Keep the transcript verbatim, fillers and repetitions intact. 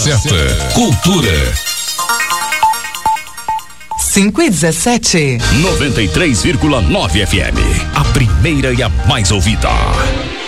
certa. Cultura. cinco e dezessete. noventa e três vírgula nove F M. A primeira e a mais ouvida.